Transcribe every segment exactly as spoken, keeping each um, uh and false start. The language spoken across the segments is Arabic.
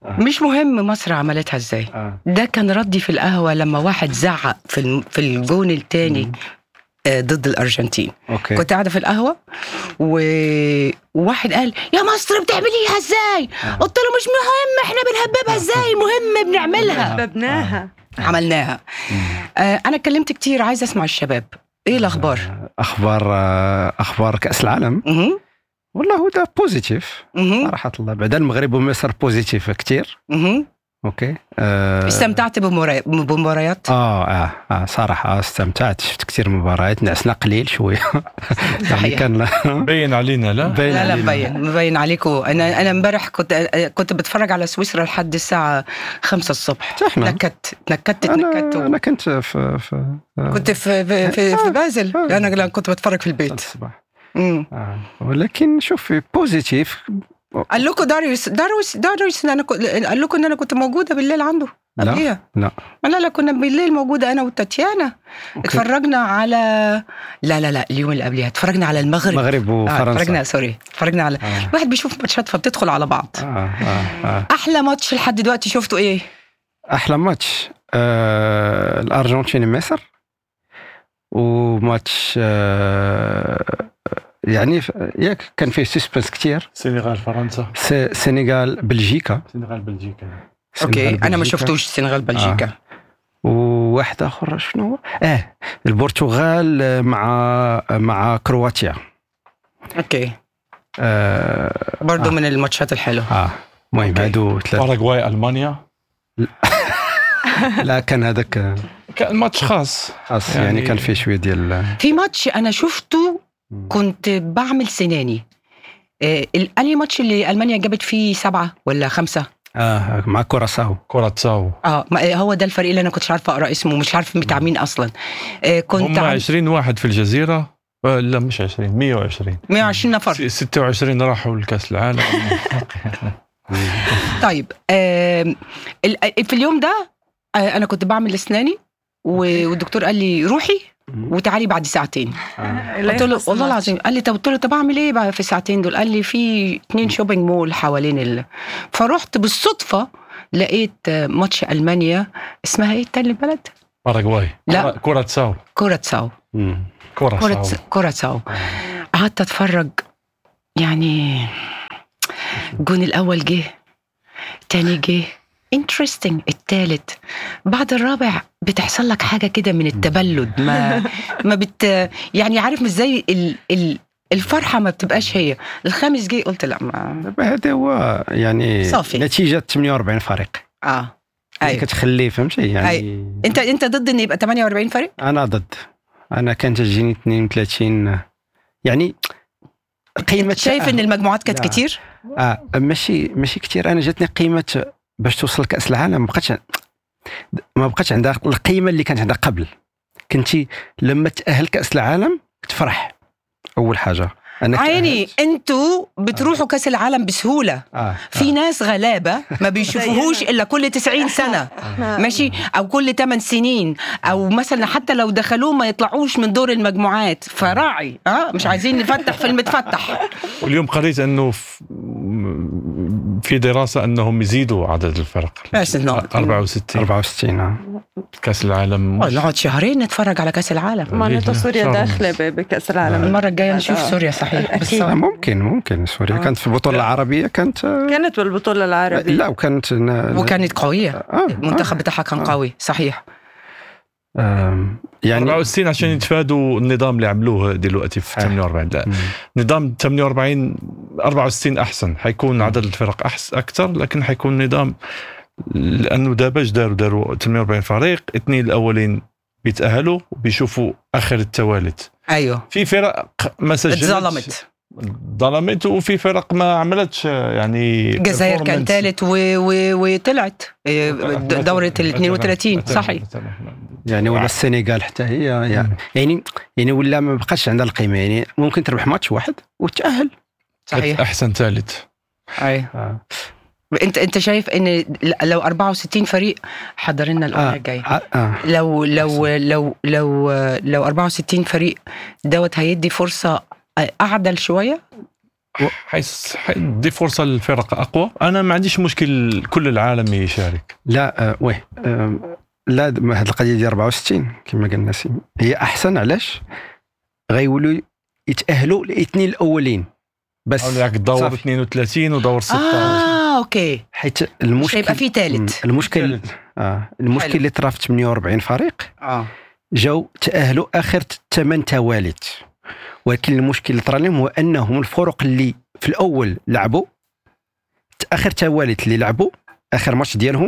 آه. مش مهم مصر عملتها ازاي. آه. ده كان ردي في القهوة لما واحد زعق في الم- في الجون التاني آه، ضد الأرجنتين. أوكي. كنت قاعدة في القهوة و- وواحد قال يا مصر بتعمليها ازاي؟ آه. قلت له مش مهم احنا بنهببها ازاي، مهم بنعملها. هببناها. عملناها. آه، انا اتكلمت كتير، عايزة اسمع الشباب ايه الاخبار. أخبار أخبار كأس العالم. مهم. والله هو ده بوزيتيف مهم. صراحة الله. بعد المغرب ومصر بوزيتيف كتير. مهم. أوكي. آه. استمتعت بمباري- بمباريات. آه, آه, آه صراحة استمتعت، شفت كتير مباريات، نعسنا قليل شوية. يعني صحيح. كان بين علينا لا باين لا لا علينا. مبين مبين عليكم. انا انا امبارح كنت كنت بتفرج على سويسرا لحد الساعه خمسة الصبح. احنا نكت نكت أنا نكت أنا كنت في في كنت في في في, في بازل. انا لا كنت بتفرج في البيت. الصباح. امم آه. ولكن شوفي بوزيتيف. قال لكم داريوس داريوس داريوس إن انا كنت- قال لكم ان انا كنت موجوده بالليل عنده لا قبليها. لا لا لا كنا بالليل موجوده انا وتاتيانا. أوكي. اتفرجنا على لا لا لا اليوم اللي قبليها اتفرجنا على المغرب. المغرب آه، وفرنسا. اتفرجنا سوري اتفرجنا على آه. الواحد بيشوف ماتشات فبتدخل على بعض. آه. آه. آه. احلى ماتش لحد دلوقتي شفته ايه؟ أحلى ماتش آه الأرجنتين مصر، وماتش آه يعني ف- ياك كان فيه سسبنس كتير. سنغال فرنسا، س- سنغال بلجيكا. سنغال بلجيكا. اوكي سنغال انا ما بلجيكا. شفتوش السنغال بلجيكا. وواحد آخر شنو هو؟ اه البرتغال مع مع كرواتيا. اوكي آه برضو آه. من الماتشات الحلوه. اه المهم أوكي. هادو ثلاثة. باراغواي ألمانيا لا كان هذاك كان ماتش خاص خاص يعني, يعني يعني كان فيه شويه ديال في ماتش انا شفته كنت بعمل سناني. آه، الانهي ماتش اللي المانيا جابت فيه سبعة ولا خمسة؟ اه مع كوراساو. كوراتساو. اه ما- هو ده الفريق اللي انا كنتش عارفه اقرا اسمه، مش عارف بتاع مين اصلا. آه، كنت هم عن- عشرين واحد في الجزيرة. آه، لا مش عشرين، مية وعشرين. مية وعشرين نفر. س- ستة وعشرين راحوا لكأس العالم. طيب آه، ال- في اليوم ده آه، انا كنت بعمل اسناني و- والدكتور قال لي روحي وتعالي بعد ساعتين. قلت له والله العظيم. قال لي طب قلت له طب اعمل ايه بقى في الساعتين دول؟ قال لي في اتنين شوبينج مول حوالين ال... فرحت بالصدفه لقيت آه، ماتش المانيا. اسمها ايه التاني البلد؟ باراغواي. لا. كورا- كوراتساو. كوراتساو. كوراتساو. كوراتس- كوراتساو. قعدت اتفرج يعني الجون الاول جه، تاني جه انترستنج، التالت بعد الرابع بتحصل لك حاجه كده من التبلد. ما ما بت يعني عارف مش زي ال... ال... الفرحه ما بتبقاش هي. الخامس جه قلت لا ما هذا هو يعني صافي. نتيجه ثمانية وأربعين فريق. اه يعني ايوه. كتخليه فهمتي يعني. أي. انت انت ضد ان يبقى ثمانية وأربعين فريق؟ انا ضد. انا كانت تجيني اثنين وثلاثين يعني قيمه. شايف ان المجموعات كانت لا. كتير؟ اه ماشي ماشي كتير. انا جاتني قيمه باش توصل كاس العالم ما بقاتش ما بقاتش عندها القيمه اللي كانت عندها قبل. كنتي لما تاهل كاس العالم تفرح اول حاجه. انا عيني انتوا بتروحوا كاس العالم بسهوله. آه. في ناس غلابه ما بيشوفوهوش الا كل تسعين سنه ماشي، او كل ثمان سنين، او مثلا حتى لو دخلوه ما يطلعوش من دور المجموعات. فراعي اه مش عايزين نفتح في المتفتح. واليوم قريت أنه ف- في دراسة أنهم يزيدوا عدد الفرق. بس نقعد أربعة وستين. أربعة وستين آه. كأس العالم مش- نقعد شهرين نتفرج على كاس العالم. معناتها سوريا شهر داخله ونص. ب- بكأس العالم. المره الجايه نشوف سوريا صحيح. بس آه، ممكن ممكن سوريا كانت في البطوله العربية كانت آه، كانت بالبطولة العربية. لا وكانت ن- وكانت قويه. آه. المنتخب بتاعها كان قوي صحيح. آم، يعني أربعة وستين عشان يتفادوا النظام اللي عملوه دلوقتي في ثمانية وأربعين. لا مم. نظام ثمانية وأربعين أربعة وستين أحسن، حيكون عدد الفرق أحسن أكثر، لكن حيكون نظام لأنه دابا اش داروا داروا ثمانية وأربعين فريق، اثنين الأولين بيتأهلوا وبيشوفوا آخر التوالد. ايوه في فرق ما سجلتش اتظلمت. ظلمت، وفي فرق ما عملتش يعني الجزائر كان performance. ثالث و... و... وطلعت إيه، دورة ال اثنين وثلاثين مثلاً- صحيح. مثلاً. يعني ولا السنغال حتى هي يعني يعني, يعني ولا ما بقاش عندها القيمه. يعني ممكن تربح ماتش واحد وتأهل. صحيح أحسن ثالث. اي. آه. انت انت شايف ان لو أربعة وستين فريق حضر لنا الامر آه. الجاي. آه. آه. لو لو لو لو لو أربعة وستين فريق دوت هيدي فرصة أعدل شوية. حيث حيدي فرصه للفرق اقوى. انا ما عنديش مشكل كل العالم يشارك. لا آه وي آه لا هذه القضيه ديال أربعة وستين كما قال نسيم هي احسن. علاش غيولوا يتاهلوا الاثنين الاولين بس او ياك دور صافي. اثنين وثلاثين ودور ستة اه اوكي، حيت مش المشكل هيبقى في ثالث. المشكل آه المشكل حلو. اللي طرا في ثمانية وأربعين فريق اه جاو تاهلوا اخر ثمان تواليت، ولكن المشكل اللي طرا لهم هو انهم الفرق اللي في الاول لعبوا اخر تواليت اللي لعبوا اخر ماتش ديالهم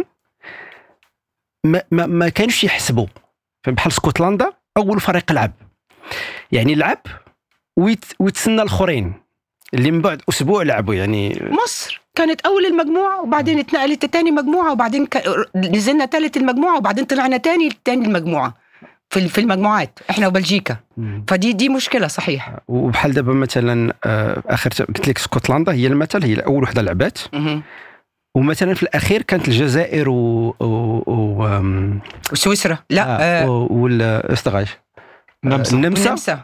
ما ما, ما كانوش يحسبوا. بحال اسكتلندا اول فريق لعب يعني لعب ويت ويتسنى الاخرين اللي من بعد اسبوع لعبوا. يعني مصر كانت اول المجموعه وبعدين اتنقلت تاني مجموعه وبعدين ك... نزلنا ثالث المجموعه وبعدين طلعنا تاني تاني المجموعه في في المجموعات احنا وبلجيكا. فدي دي مشكله صحيح. وبحال دابا مثلا آه، اخر ت- قلت لك اسكتلندا هي المثل، هي اول وحده لعبات. مهم. ومثلا في الاخير كانت الجزائر و, و... و... آم، وسويسرا لا آه، آه. و- والاستغاث نمسا. النمسا والنمسا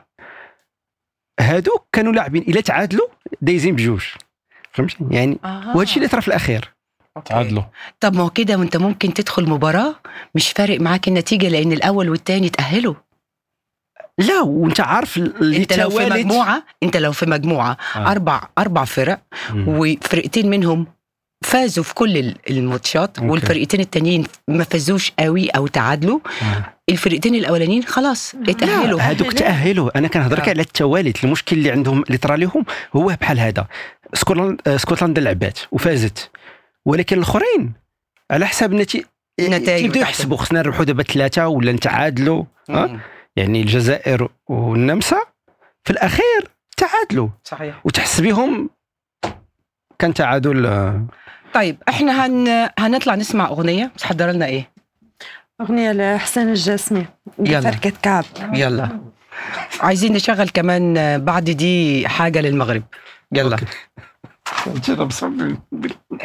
هادو كانوا لاعبين الا تعادلوا دايزين بجوج، فهمتي يعني. آه. وهذا الشيء اللي طرا في الاخير. تعادلوا. طب ما هو كده وانت ممكن تدخل مباراه مش فارق معاك النتيجه لان الاول والتاني تاهلوا. لا وانت عارف اللي انت لو في توالت- مجموعه انت لو في مجموعه آه. اربع اربع فرق مم. وفرقتين منهم فازوا في كل ال- الماتشات أوكي. والفرقتين التانيين ما فازوش قوي او تعادلوا. آه. الفرقتين الاولانيين خلاص اتاهلوا. لا هذوك تاهلوا. انا كنهضرك آه. على التواليت. المشكل اللي عندهم اللي طرا لهم هو بحال هذا. اسكتلندا اسكتلندا لعبات وفازت، ولكن الاخرين على حساب النتيجه النتائج يبداو بتاعتهم. يحسبوا خصنا نربحوا دابا ثلاثه ولا نتعادلوا. ها؟ مم. يعني الجزائر والنمسا في الاخير تعادلوا صحيح. وتحس بهم كان تعادل. آه، طيب احنا هن... هنطلع نسمع اغنيه. بس حضر لنا ايه؟ أغنية لحسين الجسمي يلا. فركة كعب. يلا عايزين نشغل كمان بعد دي حاجه للمغرب. يلا أوكي.